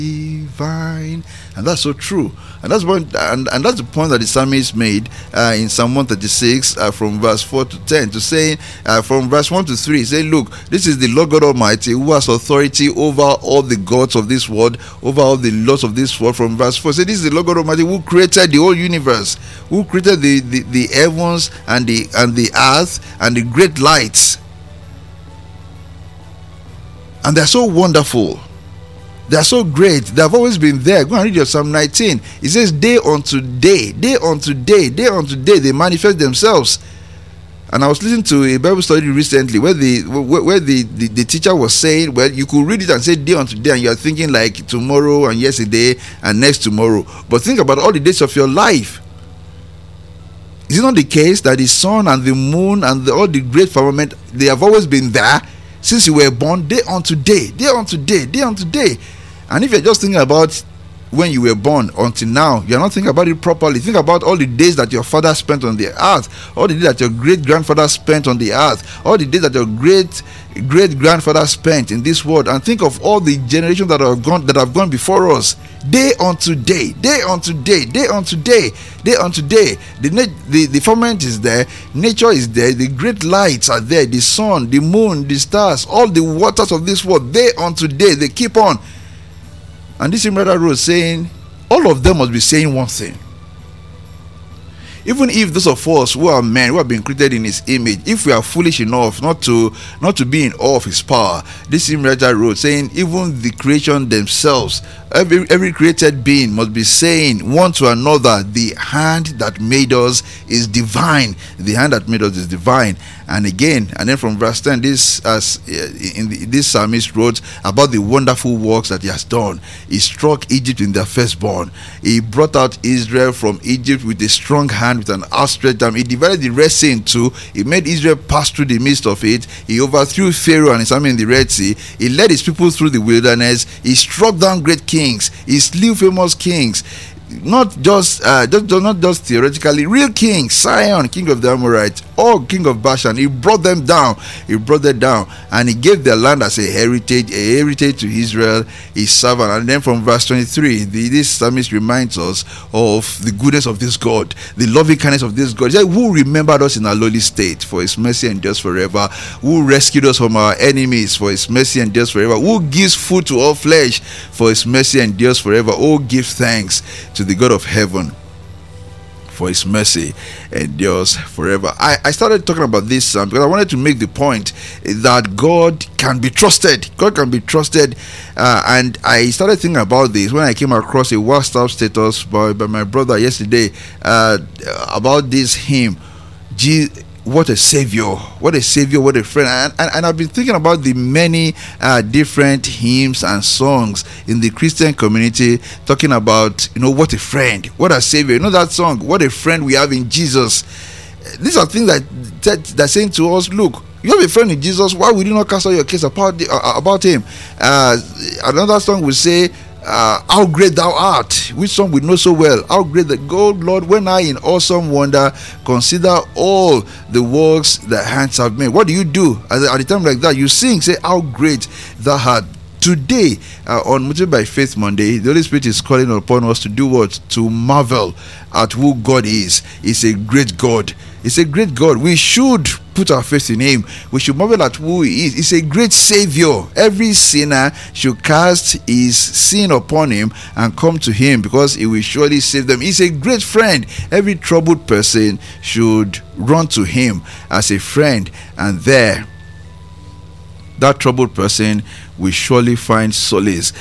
divine. And that's so true. And that's that's the point that the psalmist made in Psalm 136 from verse 4 to 10 to say from verse 1 to 3, say, look, this is the Lord God Almighty who has authority over all the gods of this world, over all the laws of this world. From verse 4, say, this is the Lord God Almighty who created the whole universe, who created the heavens and the earth and the great lights. And they're so wonderful. They are so great. They have always been there. Go and read your Psalm 19. It says, day unto day, day unto day, day unto day, they manifest themselves. And I was listening to a Bible study recently where the teacher was saying, well, you could read it and say day unto day, and you are thinking like tomorrow and yesterday and next tomorrow. But think about all the days of your life. Is it not the case that the sun and the moon and all the great firmament, they have always been there since you were born, day unto day, day unto day, day unto day? And if you're just thinking about when you were born until now, you're not thinking about it properly. Think about all the days that your father spent on the earth, all the days that your great-grandfather spent on the earth, all the days that your great-grandfather spent in this world, and think of all the generations that have gone before us. Day unto day, day unto day, day unto day, day unto day. The firmament is there, nature is there, the great lights are there, the sun, the moon, the stars, all the waters of this world, day unto day, they keep on. And this brother wrote saying, all of them must be saying one thing. Even if those of us who are men, who have been created in his image, if we are foolish enough not to be in awe of his power, this writer wrote saying, even the creation themselves, every created being must be saying one to another, the hand that made us is divine. The hand that made us is divine. And again, and then from verse 10, this psalmist wrote about the wonderful works that he has done. He struck Egypt in their firstborn. He brought out Israel from Egypt with a strong hand, with an outstretched arm. He divided the Red Sea in two. He made Israel pass through the midst of it. He overthrew Pharaoh and his army in the Red Sea. He led his people through the wilderness. He struck down great kings. He slew famous kings. Not just theoretically, real king, Sihon, king of the Amorites, or king of Bashan. He brought them down. And he gave their land as a heritage to Israel, his servant. And then from verse 23, this psalmist reminds us of the goodness of this God, the loving kindness of this God. He said, who remembered us in our lowly state, for his mercy endures forever. Who rescued us from our enemies, for his mercy endures forever. Who gives food to all flesh, for his mercy endures forever. Oh, give thanks to the God of heaven, for his mercy endures forever. I started talking about this because I wanted to make the point that God can be trusted. God can be trusted. And I started thinking about this when I came across a WhatsApp status by my brother yesterday about this hymn, what a savior, what a savior, what a friend. And I've been thinking about the many different hymns and songs in the Christian community talking about, what a friend, what a savior. That song, what a friend we have in Jesus. These are things that saying to us, look, you have a friend in Jesus, why would you not cast all your case about him? Another song will say, how great thou art, which some we know so well. How great the God, Lord, when I in awesome wonder consider all the works that hands have made. What do you do at the time like that? You sing, say, how great thou art. Today, on Motivated by Faith Monday, the Holy Spirit is calling upon us to do what? To marvel at who God is. He's a great God. It's a great God. We should put our faith in him. We should marvel at who he is. He's a great savior. Every sinner should cast his sin upon him and come to him, because he will surely save them. He's a great friend. Every troubled person should run to him as a friend, and there that troubled person will surely find solace.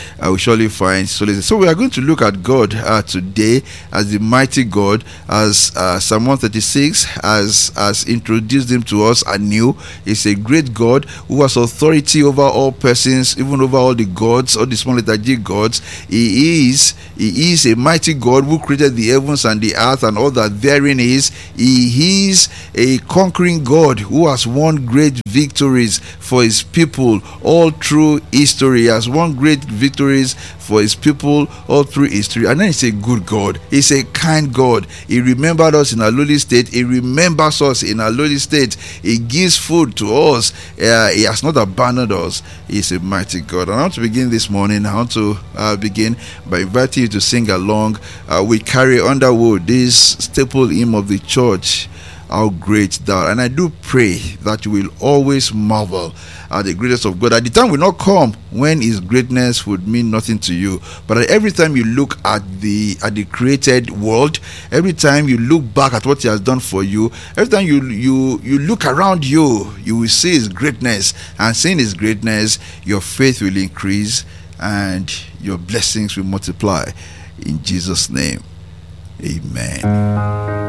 So we are going to look at God today as the mighty God, as Psalm 136 has introduced him to us anew. He's a great God who has authority over all persons, even over all the gods, all the small lethargic gods. He is a mighty God who created the heavens and the earth and all that therein is. He is a conquering God who has won great victories for his people all through history. He has won great victories for his people all through history. And then he's a good God. He's a kind God. He remembered us in our lowly state. He remembers us in our lowly state. He gives food to us. He has not abandoned us. He's a mighty God. And I want to begin this morning. I want to begin by inviting you to sing along with Carrie Underwood, this staple hymn of the church, How Great Thou. And I do pray that you will always marvel at the greatness of God. At the time will not come when his greatness would mean nothing to you, but every time you look at the created world, every time you look back at what he has done for you, every time you look around you, you will see his greatness, and seeing his greatness, your faith will increase and your blessings will multiply. In Jesus' name, amen.